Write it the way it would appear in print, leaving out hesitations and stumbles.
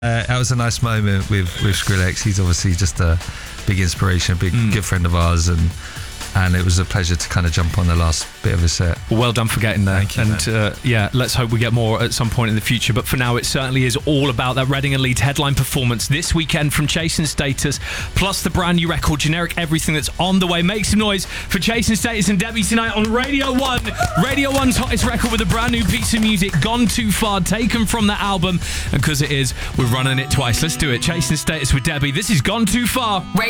That was a nice moment with Skrillex. He's obviously just a big inspiration, a big good friend of ours, and it was a pleasure to kind of jump on the last bit of his set. Well done for getting there. Thank you, and let's hope we get more at some point in the future. But for now, it certainly is all about that Reading and Leeds headline performance this weekend from Chasing Status, plus the brand new record, Generic Everything, that's on the way. Make some noise for Chasing Status and Debbie tonight on Radio 1. Radio 1's hottest record with a brand new piece of music, Gone Too Far, taken from that album. And because it is, we're running it twice. Let's do it. Chasing Status with Debbie. This is Gone Too Far.